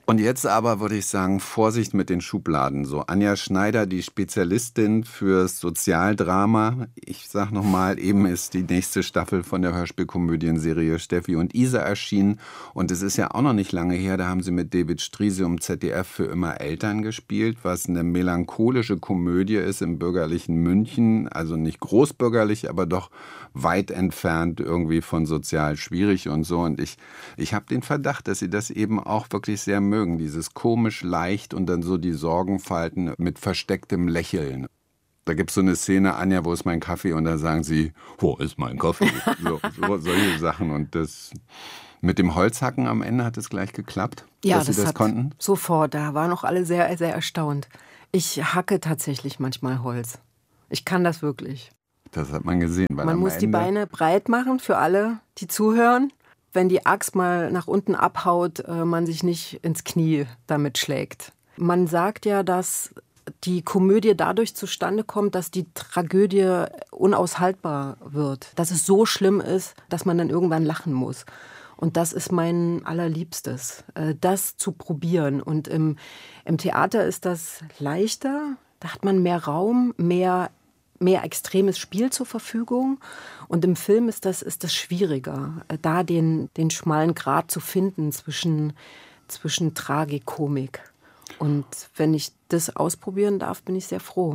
Und jetzt aber würde ich sagen, Vorsicht mit den Schubladen. So Anja Schneider, die Spezialistin fürs Sozialdrama. Ich sag nochmal, eben ist die nächste Staffel von der Hörspielkomödienserie Steffi und Isa erschienen. Und es ist ja auch noch nicht lange her, da haben sie mit David Striese im ZDF für immer Eltern gespielt, was eine melancholische Komödie ist im bürgerlichen München. Also nicht großbürgerlich, aber doch weit entfernt irgendwie von sozial schwierig und so. Und ich habe den Verdacht, dass sie das eben auch wirklich sehr mögen. Dieses komisch leicht und dann so die Sorgenfalten mit verstecktem Lächeln. Da gibt es so eine Szene, Anja, wo ist mein Kaffee? Und dann sagen sie, wo ist mein Kaffee? Solche Sachen. Und das mit dem Holzhacken am Ende hat es gleich geklappt, ja, dass sie das konnten? Sofort, da waren auch alle sehr, sehr erstaunt. Ich hacke tatsächlich manchmal Holz. Ich kann das wirklich. Das hat man gesehen. Weil man muss die Beine breit machen für alle, die zuhören. Wenn die Axt mal nach unten abhaut, man sich nicht ins Knie damit schlägt. Man sagt ja, dass die Komödie dadurch zustande kommt, dass die Tragödie unaushaltbar wird. Dass es so schlimm ist, dass man dann irgendwann lachen muss. Und das ist mein Allerliebstes, das zu probieren. Und im Theater ist das leichter, da hat man mehr Raum, mehr extremes Spiel zur Verfügung. Und im Film ist das schwieriger, da den schmalen Grat zu finden zwischen Tragik, Komik. Und wenn ich das ausprobieren darf, bin ich sehr froh.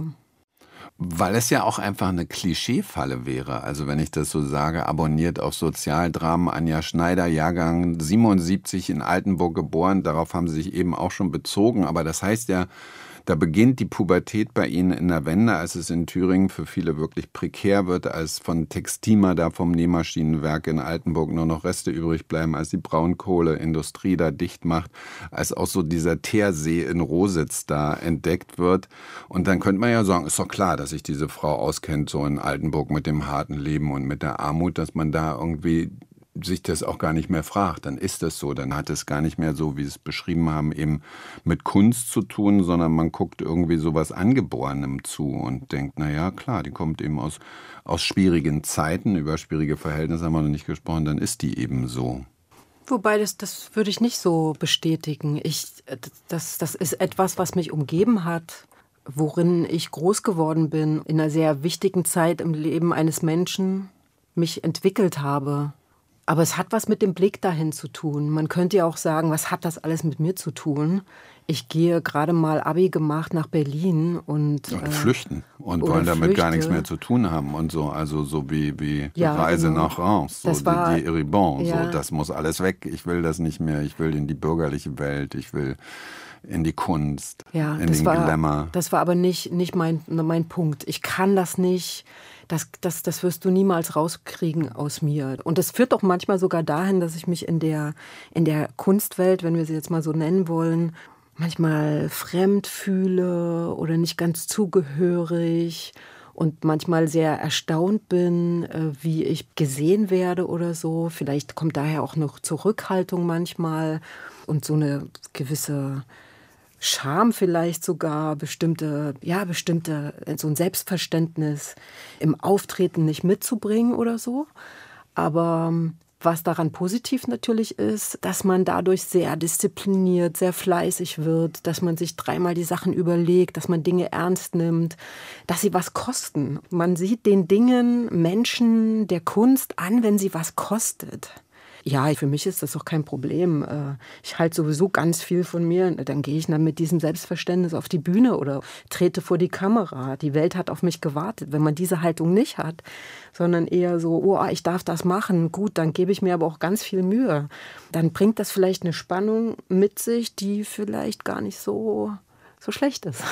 Weil es ja auch einfach eine Klischeefalle wäre. Also wenn ich das so sage, abonniert auf Sozialdramen, Anja Schneider, Jahrgang 77 in Altenburg geboren. Darauf haben sie sich eben auch schon bezogen. Aber das heißt ja, da beginnt die Pubertät bei Ihnen in der Wende, als es in Thüringen für viele wirklich prekär wird, als von Textima da vom Nähmaschinenwerk in Altenburg nur noch Reste übrig bleiben, als die Braunkohleindustrie da dicht macht, als auch so dieser Teersee in Rositz da entdeckt wird. Und dann könnte man ja sagen, ist doch klar, dass sich diese Frau auskennt, so in Altenburg mit dem harten Leben und mit der Armut, dass man da irgendwie sich das auch gar nicht mehr fragt, dann ist das so, dann hat es gar nicht mehr so, wie Sie es beschrieben haben, eben mit Kunst zu tun, sondern man guckt irgendwie sowas Angeborenem zu und denkt, na ja, klar, die kommt eben aus schwierigen Zeiten, über schwierige Verhältnisse haben wir noch nicht gesprochen, dann ist die eben so. Wobei, das würde ich nicht so bestätigen. Das ist etwas, was mich umgeben hat, worin ich groß geworden bin, in einer sehr wichtigen Zeit im Leben eines Menschen mich entwickelt habe. Aber es hat was mit dem Blick dahin zu tun. Man könnte ja auch sagen, was hat das alles mit mir zu tun? Ich gehe gerade mal Abi gemacht nach Berlin und flüchten und wollen damit gar nichts mehr zu tun haben und so. Also so wie ja, Reise genau. nach Reims, so die Eribon, ja. So, das muss alles weg. Ich will das nicht mehr. Ich will in die bürgerliche Welt. Ich will in die Kunst, ja, in den Glamour. Das war aber nicht mein Punkt. Ich kann das nicht. Das wirst du niemals rauskriegen aus mir. Und das führt auch manchmal sogar dahin, dass ich mich in der Kunstwelt, wenn wir sie jetzt mal so nennen wollen, manchmal fremd fühle oder nicht ganz zugehörig und manchmal sehr erstaunt bin, wie ich gesehen werde oder so. Vielleicht kommt daher auch noch Zurückhaltung manchmal und so eine gewisse Scham vielleicht sogar, bestimmte, so ein Selbstverständnis im Auftreten nicht mitzubringen oder so. Aber was daran positiv natürlich ist, dass man dadurch sehr diszipliniert, sehr fleißig wird, dass man sich dreimal die Sachen überlegt, dass man Dinge ernst nimmt, dass sie was kosten. Man sieht den Dingen, Menschen, der Kunst an, wenn sie was kostet. Ja, für mich ist das doch kein Problem. Ich halte sowieso ganz viel von mir. Dann gehe ich dann mit diesem Selbstverständnis auf die Bühne oder trete vor die Kamera. Die Welt hat auf mich gewartet. Wenn man diese Haltung nicht hat, sondern eher so, oh, ich darf das machen, gut, dann gebe ich mir aber auch ganz viel Mühe. Dann bringt das vielleicht eine Spannung mit sich, die vielleicht gar nicht so schlecht ist.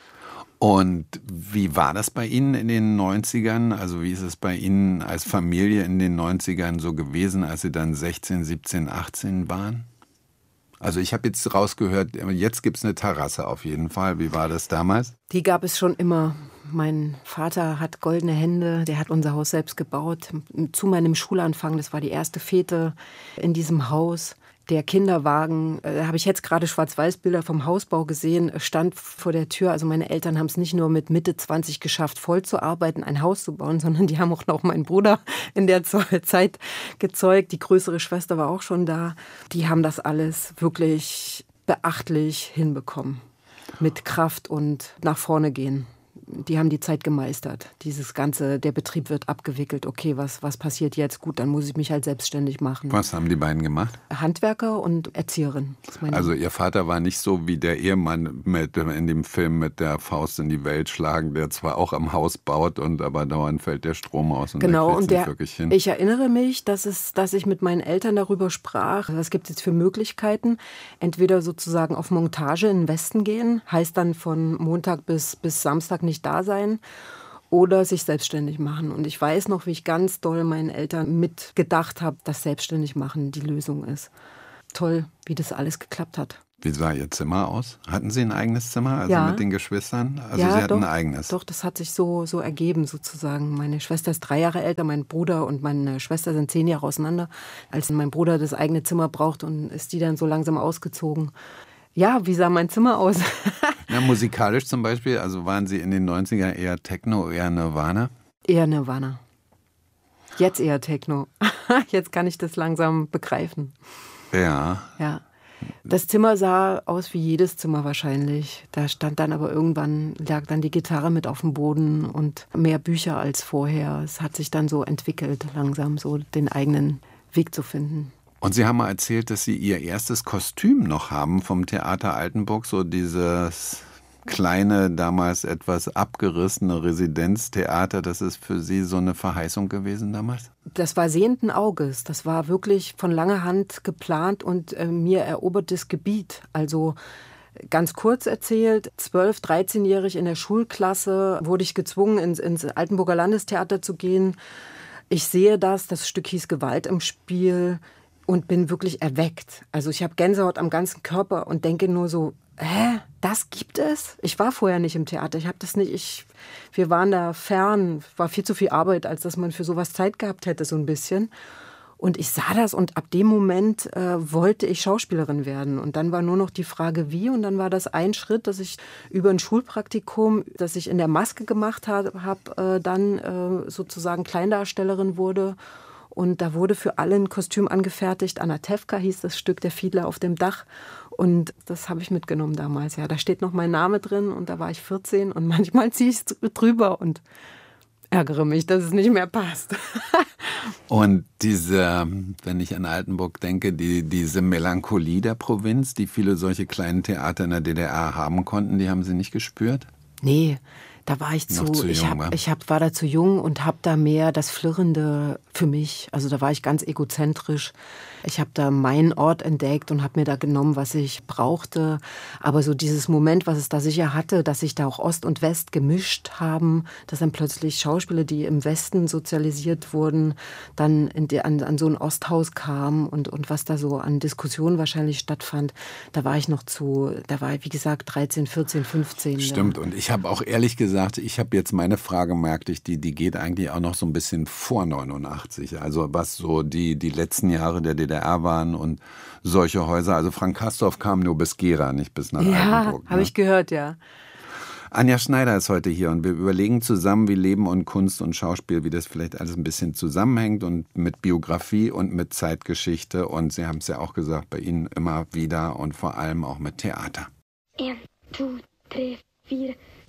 Und wie war das bei Ihnen in den 90ern? Also wie ist es bei Ihnen als Familie in den 90ern so gewesen, als Sie dann 16, 17, 18 waren? Also ich habe jetzt rausgehört, jetzt gibt es eine Terrasse auf jeden Fall. Wie war das damals? Die gab es schon immer. Mein Vater hat goldene Hände, der hat unser Haus selbst gebaut. Zu meinem Schulanfang, das war die erste Fete in diesem Haus. Der Kinderwagen, da habe ich jetzt gerade Schwarz-Weiß-Bilder vom Hausbau gesehen, stand vor der Tür. Also meine Eltern haben es nicht nur mit Mitte 20 geschafft, voll zu arbeiten, ein Haus zu bauen, sondern die haben auch noch meinen Bruder in der Zeit gezeugt. Die größere Schwester war auch schon da. Die haben das alles wirklich beachtlich hinbekommen. Mit Kraft und nach vorne gehen. Die haben die Zeit gemeistert. Dieses Ganze, der Betrieb wird abgewickelt. Okay, was passiert jetzt? Gut, dann muss ich mich halt selbstständig machen. Was haben die beiden gemacht? Handwerker und Erzieherin. Also Ihr Vater war nicht so wie der Ehemann in dem Film mit der Faust in die Welt schlagen, der zwar auch am Haus baut, aber dauernd fällt der Strom aus und genau, der kriegt es nicht wirklich hin. Ich erinnere mich, dass ich mit meinen Eltern darüber sprach, was gibt es jetzt für Möglichkeiten. Entweder sozusagen auf Montage in den Westen gehen, heißt dann von Montag bis Samstag nicht da sein, oder sich selbstständig machen. Und ich weiß noch, wie ich ganz doll meinen Eltern mitgedacht habe, dass selbstständig machen die Lösung ist. Toll, wie das alles geklappt hat. Wie sah Ihr Zimmer aus? Hatten Sie ein eigenes Zimmer, also ja. mit den Geschwistern? Also ja, Sie hatten ein eigenes? Doch, das hat sich so ergeben sozusagen. Meine Schwester ist 3 Jahre älter, mein Bruder und meine Schwester sind 10 Jahre auseinander. Als mein Bruder das eigene Zimmer braucht, und ist die dann so langsam ausgezogen. Ja, wie sah mein Zimmer aus? Na, musikalisch zum Beispiel, also waren Sie in den 90er eher Techno, eher Nirvana? Eher Nirvana. Jetzt eher Techno. Jetzt kann ich das langsam begreifen. Ja. Ja. Das Zimmer sah aus wie jedes Zimmer wahrscheinlich. Da stand dann aber irgendwann, lag dann die Gitarre mit auf dem Boden und mehr Bücher als vorher. Es hat sich dann so entwickelt, langsam so den eigenen Weg zu finden. Und Sie haben mal erzählt, dass Sie Ihr erstes Kostüm noch haben vom Theater Altenburg, so dieses kleine, damals etwas abgerissene Residenztheater. Das ist für Sie so eine Verheißung gewesen damals? Das war sehenden Auges. Das war wirklich von langer Hand geplant und mir erobertes Gebiet. Also ganz kurz erzählt, 12-, 13-jährig in der Schulklasse wurde ich gezwungen, ins Altenburger Landestheater zu gehen. Ich sehe das Stück hieß Gewalt im Spiel, und bin wirklich erweckt. Also ich habe Gänsehaut am ganzen Körper und denke nur so, das gibt es? Ich war vorher nicht im Theater, ich habe das nicht, wir waren da fern, war viel zu viel Arbeit, als dass man für sowas Zeit gehabt hätte, so ein bisschen. Und ich sah das, und ab dem Moment wollte ich Schauspielerin werden. Und dann war nur noch die Frage, wie. Und dann war das ein Schritt, dass ich über ein Schulpraktikum, das ich in der Maske gemacht habe, dann sozusagen Kleindarstellerin wurde. Und da wurde für alle ein Kostüm angefertigt. Anatevka hieß das Stück, der Fiedler auf dem Dach. Und das habe ich mitgenommen damals. Ja, da steht noch mein Name drin, und da war ich 14. Und manchmal ziehe ich es drüber und ärgere mich, dass es nicht mehr passt. Und wenn ich an Altenburg denke, diese Melancholie der Provinz, die viele solche kleinen Theater in der DDR haben konnten, die haben Sie nicht gespürt? Nee. Da war ich war da zu jung und habe da mehr das Flirrende für mich. Also da war ich ganz egozentrisch. Ich habe da meinen Ort entdeckt und habe mir da genommen, was ich brauchte. Aber so dieses Moment, was es da sicher hatte, dass sich da auch Ost und West gemischt haben, dass dann plötzlich Schauspieler, die im Westen sozialisiert wurden, dann an so ein Osthaus kamen und was da so an Diskussionen wahrscheinlich stattfand. Da war ich wie gesagt, 13, 14, 15. Stimmt, ja. Und ich habe auch ehrlich gesagt, ich habe jetzt meine Frage, merkte ich, die geht eigentlich auch noch so ein bisschen vor 89. Also was so die letzten Jahre der DDR waren und solche Häuser. Also Frank Castorf kam nur bis Gera, nicht bis nach Altenburg. Ja, habe ich gehört, ja. Anja Schneider ist heute hier und wir überlegen zusammen, wie Leben und Kunst und Schauspiel, wie das vielleicht alles ein bisschen zusammenhängt und mit Biografie und mit Zeitgeschichte. Und Sie haben es ja auch gesagt, bei Ihnen immer wieder und vor allem auch mit Theater. 1, 2, 3, 4...